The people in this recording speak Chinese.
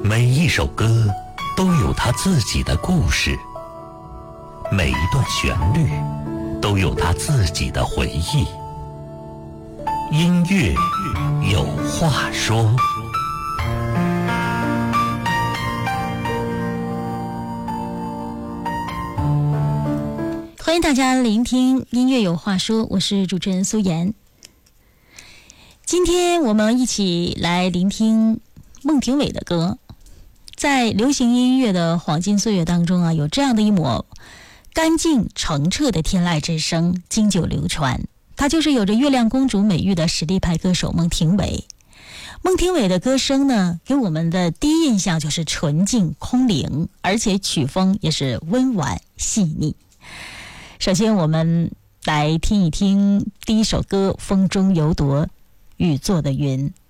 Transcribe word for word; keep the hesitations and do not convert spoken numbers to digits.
每一首歌都有它自己的故事，每一段旋律都有它自己的回忆。音乐有话说。 欢迎大家聆听音乐有话说，我是主持人苏妍。今天我们一起来聆听孟庭苇的歌。在流行音乐的黄金岁月当中啊，有这样的一抹干净澄澈的天籁之声经久流传，她就是有着月亮公主美誉的实力派歌手孟庭苇。孟庭苇的歌声呢，给我们的第一印象就是纯净空灵，而且曲风也是温婉细腻。首先我们来听一听第一首歌《风中有朵雨做的云》。